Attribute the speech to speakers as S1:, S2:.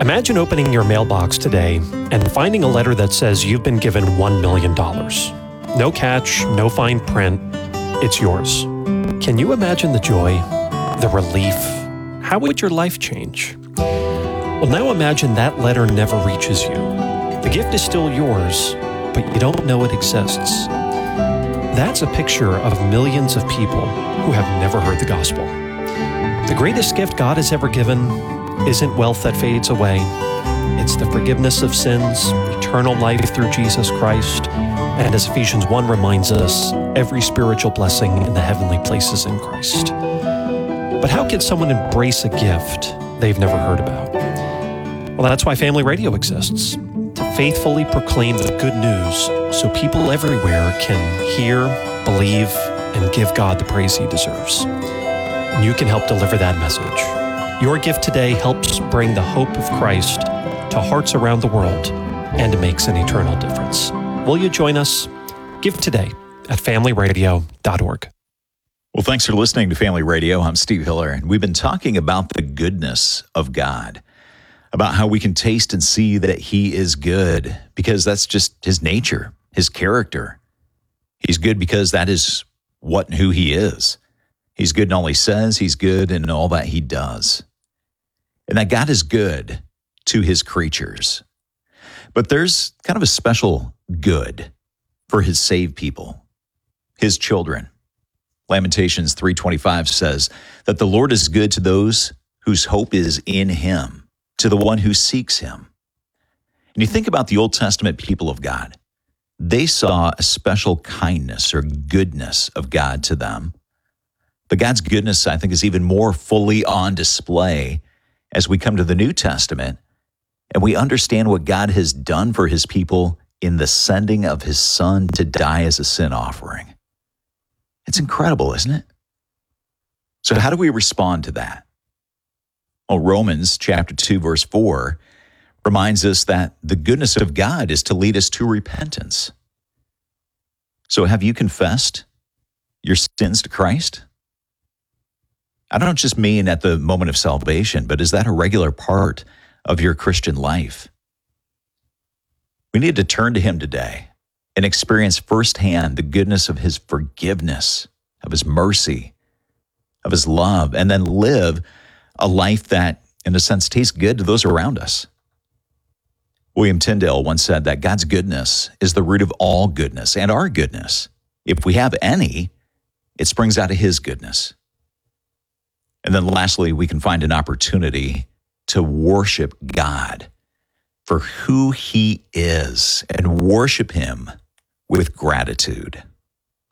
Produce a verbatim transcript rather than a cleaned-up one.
S1: Imagine opening your mailbox today and finding a letter that says you've been given one million dollars. No catch, no fine print. It's yours. Can you imagine the joy, the relief? How would your life change? Well, now imagine that letter never reaches you. The gift is still yours, but you don't know it exists. That's a picture of millions of people who have never heard the gospel. The greatest gift God has ever given isn't wealth that fades away. It's the forgiveness of sins, eternal life through Jesus Christ, and as Ephesians one reminds us, every spiritual blessing in the heavenly places in Christ. But how can someone embrace a gift they've never heard about? Well, that's why Family Radio exists, to faithfully proclaim the good news so people everywhere can hear, believe, and give God the praise He deserves. And you can help deliver that message. Your gift today helps bring the hope of Christ to hearts around the world, and it makes an eternal difference. Will you join us? Give today at family radio dot org.
S2: Well, thanks for listening to Family Radio. I'm Steve Hiller, and we've been talking about the goodness of God, about how we can taste and see that He is good, because that's just His nature, His character. He's good because that is what and who He is. He's good in all He says, He's good in all that He does. And that God is good to His creatures. But there's kind of a special good for His saved people, His children. Lamentations three twenty-five says that the Lord is good to those whose hope is in Him, to the one who seeks Him. And you think about the Old Testament people of God. They saw a special kindness or goodness of God to them. But God's goodness, I think, is even more fully on display as we come to the New Testament and we understand what God has done for His people in the sending of His Son to die as a sin offering. It's incredible, isn't it? So how do we respond to that? Well, Romans chapter two, verse four reminds us that the goodness of God is to lead us to repentance. So have you confessed your sins to Christ? I don't just mean at the moment of salvation, but is that a regular part of your Christian life? We need to turn to Him today and experience firsthand the goodness of His forgiveness, of His mercy, of His love, and then live a life that, in a sense, tastes good to those around us. William Tyndale once said that God's goodness is the root of all goodness and our goodness. If we have any, it springs out of His goodness. And then lastly, we can find an opportunity to worship God for who He is and worship Him with gratitude.